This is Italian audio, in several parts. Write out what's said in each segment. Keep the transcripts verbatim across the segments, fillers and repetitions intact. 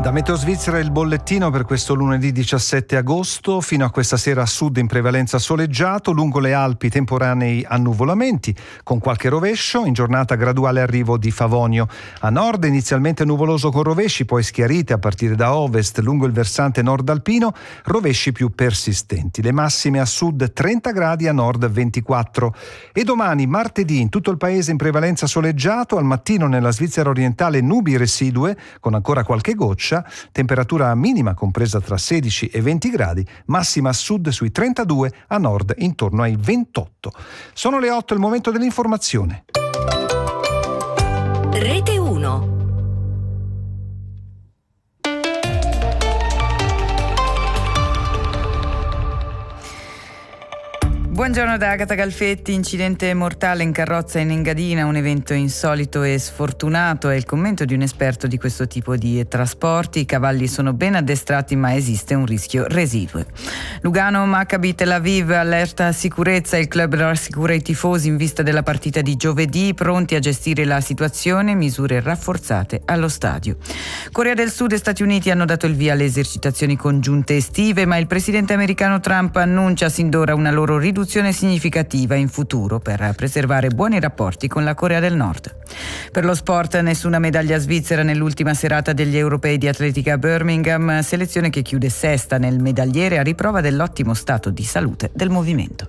Da Meteo Svizzera il bollettino per questo lunedì diciassette agosto. Fino a questa sera a sud in prevalenza soleggiato, lungo le Alpi temporanei annuvolamenti con qualche rovescio, in giornata graduale arrivo di favonio. A nord inizialmente nuvoloso con rovesci, poi schiarite a partire da ovest lungo il versante nord alpino, rovesci più persistenti. Le massime a sud trenta gradi, a nord ventiquattro. E domani martedì in tutto il paese in prevalenza soleggiato, al mattino nella Svizzera orientale nubi residue con ancora qualche goccia. Temperatura minima compresa tra sedici e venti gradi, massima a sud sui trentadue, a nord intorno ai ventotto. Sono le otto, il momento dell'informazione. Rete uno. Buongiorno da Agata Galfetti. Incidente mortale in carrozza in Engadina, un evento insolito e sfortunato. È il commento di un esperto di questo tipo di trasporti. I cavalli sono ben addestrati, ma esiste un rischio residuo. Lugano Maccabi Tel Aviv, allerta sicurezza. Il club rassicura i tifosi in vista della partita di giovedì, pronti a gestire la situazione, misure rafforzate allo stadio. Corea del Sud e Stati Uniti hanno dato il via alle esercitazioni congiunte estive, ma il presidente americano Trump annuncia sin d'ora una loro riduzione significativa in futuro per preservare buoni rapporti con la Corea del Nord. Per lo sport, nessuna medaglia svizzera nell'ultima serata degli europei di atletica a Birmingham, selezione che chiude sesta nel medagliere a riprova dell'ottimo stato di salute del movimento.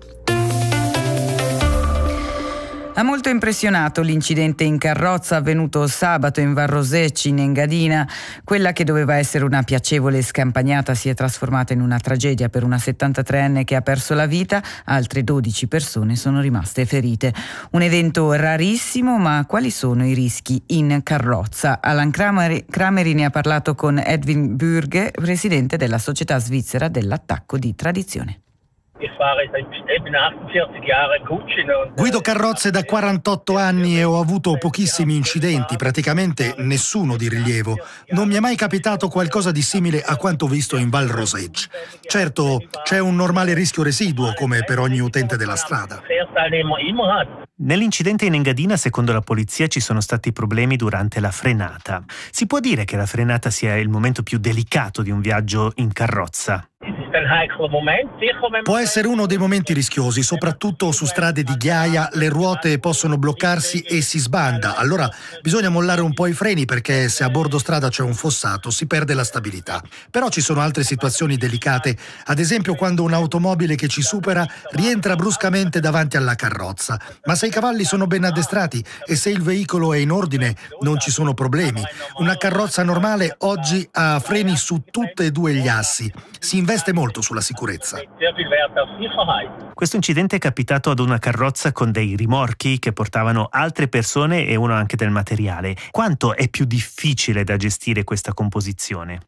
Ha molto impressionato l'incidente in carrozza avvenuto sabato in Val Rosecci in Engadina. Quella che doveva essere una piacevole scampagnata si è trasformata in una tragedia per una settantatreenne che ha perso la vita, altre dodici persone sono rimaste ferite. Un evento rarissimo, ma quali sono i rischi in carrozza? Alan Krameri, Krameri ne ha parlato con Edwin Bürge, presidente della Società Svizzera dell'Attacco di Tradizione. Guido carrozze da quarantotto anni e ho avuto pochissimi incidenti, praticamente nessuno di rilievo. Non mi è mai capitato qualcosa di simile a quanto visto in Val Rosecci. Certo, c'è un normale rischio residuo, come per ogni utente della strada. Nell'incidente in Engadina, secondo la polizia, ci sono stati problemi durante la frenata. Si può dire che la frenata sia il momento più delicato di un viaggio in carrozza? Può essere uno dei momenti rischiosi, soprattutto su strade di ghiaia, le ruote possono bloccarsi e si sbanda, allora bisogna mollare un po' i freni perché se a bordo strada c'è un fossato si perde la stabilità. Però ci sono altre situazioni delicate, ad esempio quando un'automobile che ci supera rientra bruscamente davanti alla carrozza, ma se i cavalli sono ben addestrati e se il veicolo è in ordine non ci sono problemi. Una carrozza normale oggi ha freni su tutte e due gli assi, si investe molto sulla sicurezza. Questo incidente è capitato ad una carrozza con dei rimorchi che portavano altre persone e uno anche del materiale. Quanto è più difficile da gestire questa composizione?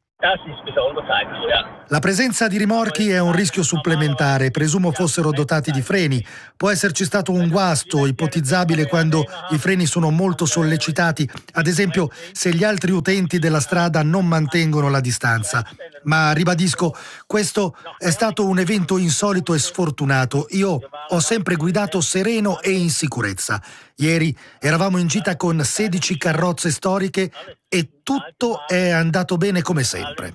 La presenza di rimorchi è un rischio supplementare, presumo fossero dotati di freni. Può esserci stato un guasto ipotizzabile quando i freni sono molto sollecitati, ad esempio se gli altri utenti della strada non mantengono la distanza. Ma ribadisco, questo è stato un evento insolito e sfortunato. Io ho sempre guidato sereno e in sicurezza. Ieri eravamo in gita con sedici carrozze storiche e tutto è andato bene come sempre.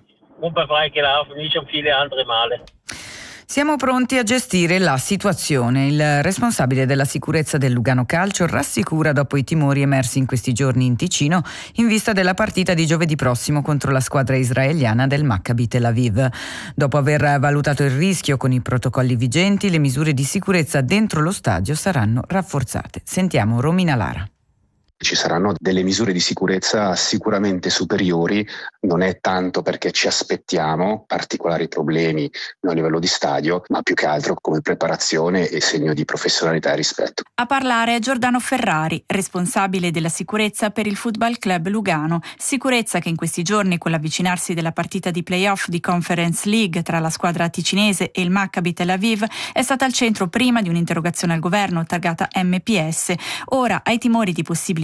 Siamo pronti a gestire la situazione. Il responsabile della sicurezza del Lugano Calcio rassicura dopo i timori emersi in questi giorni in Ticino in vista della partita di giovedì prossimo contro la squadra israeliana del Maccabi Tel Aviv. Dopo aver valutato il rischio con i protocolli vigenti, le misure di sicurezza dentro lo stadio saranno rafforzate. Sentiamo Romina Lara. Ci saranno delle misure di sicurezza sicuramente superiori, non è tanto perché ci aspettiamo particolari problemi a livello di stadio, ma più che altro come preparazione e segno di professionalità e rispetto. A parlare è Giordano Ferrari, responsabile della sicurezza per il Football Club Lugano, sicurezza che in questi giorni con l'avvicinarsi della partita di play-off di Conference League tra la squadra ticinese e il Maccabi Tel Aviv è stata al centro prima di un'interrogazione al governo targata M P S. Ora, ai timori di possibili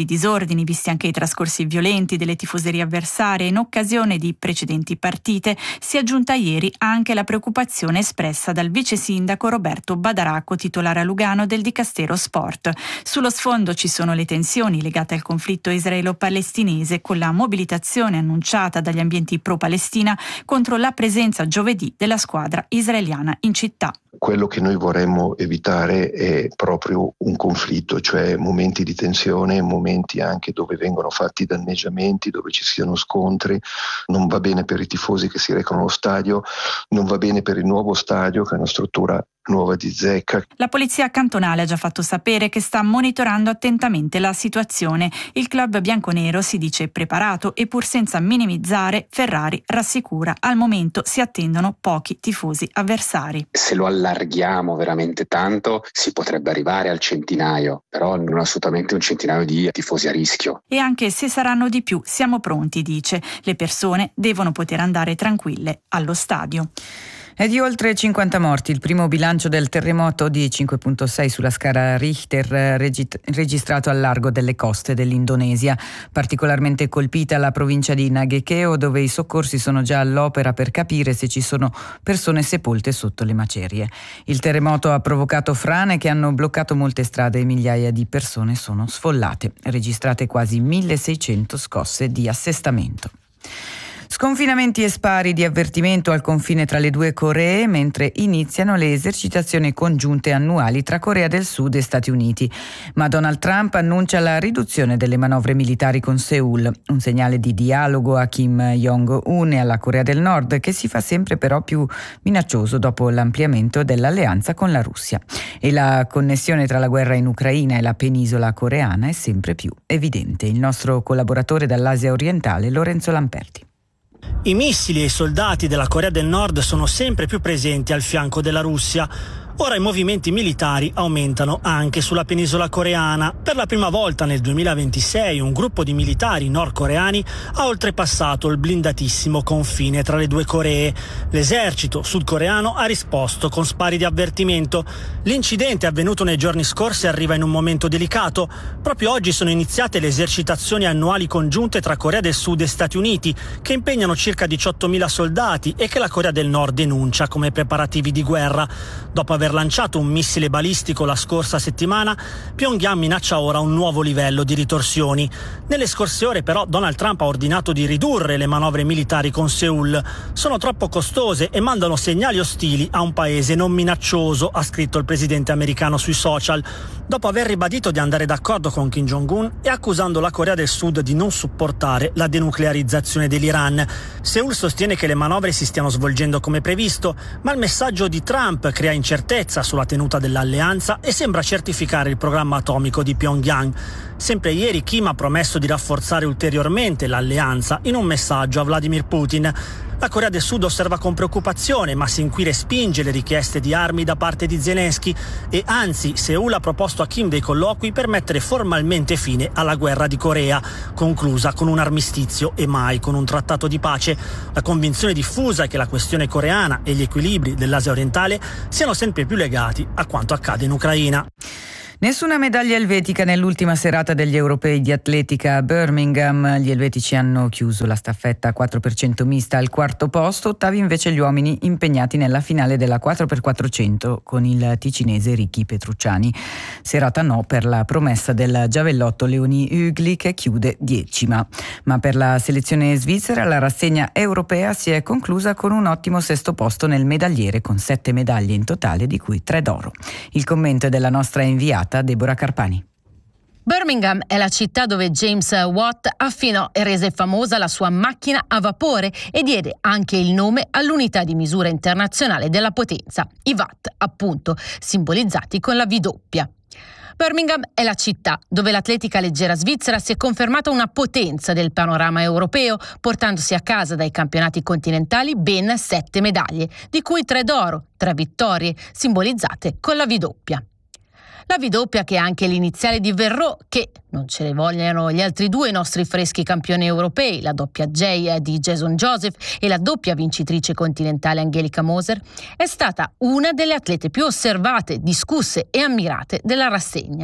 possibili disordini, visti anche i trascorsi violenti delle tifoserie avversarie in occasione di precedenti partite, si è aggiunta ieri anche la preoccupazione espressa dal vice sindaco Roberto Badaracco, titolare a Lugano del Dicastero Sport. Sullo sfondo ci sono le tensioni legate al conflitto israelo-palestinese, con la mobilitazione annunciata dagli ambienti pro-Palestina contro la presenza giovedì della squadra israeliana in città. Quello che noi vorremmo evitare è proprio un conflitto, cioè momenti di tensione, momenti anche dove vengono fatti danneggiamenti, dove ci siano scontri. Non va bene per i tifosi che si recano allo stadio, non va bene per il nuovo stadio, che è una struttura nuova di zecca. La polizia cantonale ha già fatto sapere che sta monitorando attentamente la situazione. Il club bianconero si dice preparato e, pur senza minimizzare, Ferrari rassicura: al momento si attendono pochi tifosi avversari. Se lo allarghiamo veramente tanto si potrebbe arrivare al centinaio, però non assolutamente un centinaio di tifosi a rischio. E anche se saranno di più siamo pronti, dice. Le persone devono poter andare tranquille allo stadio. È di oltre cinquanta morti il primo bilancio del terremoto di cinque virgola sei sulla scala Richter regi- registrato al largo delle coste dell'Indonesia. Particolarmente colpita la provincia di Nagekeo, dove i soccorsi sono già all'opera per capire se ci sono persone sepolte sotto le macerie. Il terremoto ha provocato frane che hanno bloccato molte strade e migliaia di persone sono sfollate. Registrate quasi milleseicento scosse di assestamento. Sconfinamenti e spari di avvertimento al confine tra le due Coree, mentre iniziano le esercitazioni congiunte annuali tra Corea del Sud e Stati Uniti. Ma Donald Trump annuncia la riduzione delle manovre militari con Seoul, un segnale di dialogo a Kim Jong-un e alla Corea del Nord, che si fa sempre però più minaccioso dopo l'ampliamento dell'alleanza con la Russia. E la connessione tra la guerra in Ucraina e la penisola coreana è sempre più evidente. Il nostro collaboratore dall'Asia orientale, Lorenzo Lamperti. I missili e i soldati della Corea del Nord sono sempre più presenti al fianco della Russia. Ora i movimenti militari aumentano anche sulla penisola coreana. Per la prima volta nel duemilaventisei un gruppo di militari nordcoreani ha oltrepassato il blindatissimo confine tra le due Coree. L'esercito sudcoreano ha risposto con spari di avvertimento. L'incidente avvenuto nei giorni scorsi arriva in un momento delicato. Proprio oggi sono iniziate le esercitazioni annuali congiunte tra Corea del Sud e Stati Uniti, che impegnano circa diciottomila soldati e che la Corea del Nord denuncia come preparativi di guerra. Dopo aver lanciato un missile balistico la scorsa settimana, Pyongyang minaccia ora un nuovo livello di ritorsioni. Nelle scorse ore però Donald Trump ha ordinato di ridurre le manovre militari con Seoul. Sono troppo costose e mandano segnali ostili a un paese non minaccioso, ha scritto il presidente americano sui social, dopo aver ribadito di andare d'accordo con Kim Jong-un e accusando la Corea del Sud di non supportare la denuclearizzazione dell'Iran. Seoul sostiene che le manovre si stiano svolgendo come previsto, ma il messaggio di Trump crea incertezza sulla tenuta dell'alleanza e sembra certificare il programma atomico di Pyongyang. Sempre ieri Kim ha promesso di rafforzare ulteriormente l'alleanza in un messaggio a Vladimir Putin. La Corea del Sud osserva con preoccupazione, ma sin qui respinge le richieste di armi da parte di Zelensky e anzi Seoul ha proposto a Kim dei colloqui per mettere formalmente fine alla guerra di Corea, conclusa con un armistizio e mai con un trattato di pace. La convinzione diffusa è che la questione coreana e gli equilibri dell'Asia orientale siano sempre più legati a quanto accade in Ucraina. Nessuna medaglia elvetica nell'ultima serata degli europei di atletica a Birmingham. Gli elvetici hanno chiuso la staffetta quattro per cento mista al quarto posto, ottavi invece gli uomini impegnati nella finale della quattro per quattrocento con il ticinese Ricky Petrucciani. Serata no per la promessa del giavellotto Leonie Hugli, che chiude decima. Ma per la selezione svizzera la rassegna europea si è conclusa con un ottimo sesto posto nel medagliere, con sette medaglie in totale, di cui tre d'oro. Il commento è della nostra inviata Deborah Carpani. Birmingham è la città dove James Watt affinò e rese famosa la sua macchina a vapore e diede anche il nome all'unità di misura internazionale della potenza, i watt, appunto, simbolizzati con la V doppia. Birmingham è la città dove l'atletica leggera svizzera si è confermata una potenza del panorama europeo, portandosi a casa dai campionati continentali ben sette medaglie, di cui tre d'oro, tre vittorie, simbolizzate con la V doppia. La V doppia che è anche l'iniziale di Verreau, che, non ce ne vogliano gli altri due nostri freschi campioni europei, la doppia J di Jason Joseph e la doppia vincitrice continentale Angelika Moser, è stata una delle atlete più osservate, discusse e ammirate della rassegna.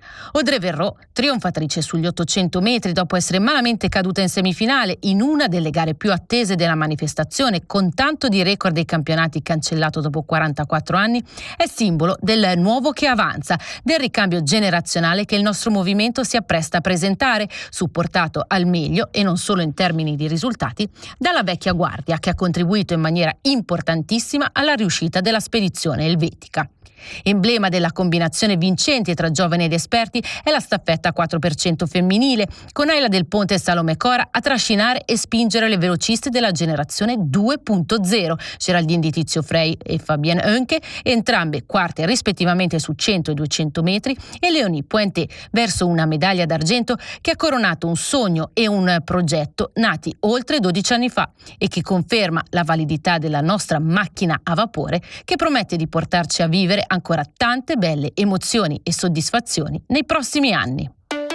Audrey Verreau, trionfatrice sugli ottocento metri dopo essere malamente caduta in semifinale in una delle gare più attese della manifestazione, con tanto di record dei campionati cancellato dopo quarantaquattro anni, è simbolo del nuovo che avanza, del ricambio generazionale che il nostro movimento si appresta a presentare, supportato al meglio e non solo in termini di risultati dalla vecchia guardia che ha contribuito in maniera importantissima alla riuscita della spedizione elvetica. Emblema della combinazione vincente tra giovani ed esperti è la staffetta quattro per cento femminile, con Ayla Del Ponte e Salome Cora a trascinare e spingere le velociste della generazione due punto zero, Geraldine Di Tizio Frey e Fabienne Oenke, entrambe quarte rispettivamente su cento e duecento metri, e Léonie Pointet verso una medaglia d'argento che ha coronato un sogno e un progetto nati oltre dodici anni fa e che conferma la validità della nostra macchina a vapore, che promette di portarci a vivere ancora tante belle emozioni e soddisfazioni nei prossimi anni.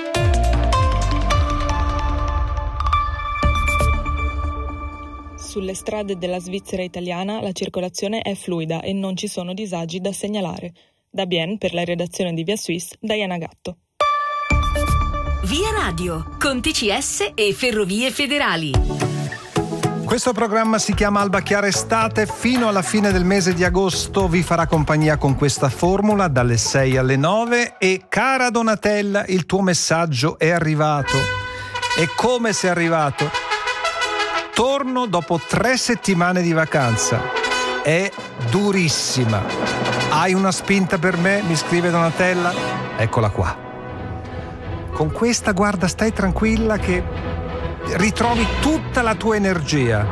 Sulle strade della Svizzera italiana la circolazione è fluida e non ci sono disagi da segnalare. Da Bienne, per la redazione di Via Suisse, Diana Gatto. Via Radio, con T C S e Ferrovie Federali. Questo programma si chiama Alba Chiara Estate. Fino alla fine del mese di agosto vi farà compagnia con questa formula dalle sei alle nove. E cara Donatella, il tuo messaggio è arrivato. E come sei arrivato? Torno dopo tre settimane di vacanza. È durissima. Hai una spinta per me? Mi scrive Donatella. Eccola qua. Con questa, guarda, stai tranquilla che ritrovi tutta la tua energia.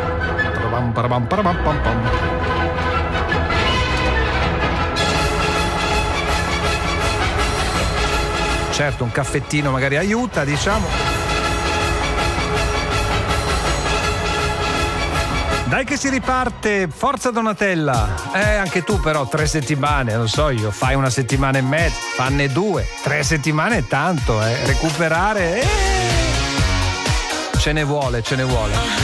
Certo, un caffettino magari aiuta, diciamo. Dai che si riparte, forza Donatella. Eh, anche tu però tre settimane, non so io, fai una settimana e mezza, fanne due. Tre settimane è tanto, eh. Recuperare, eh. Ce ne vuole, ce ne vuole.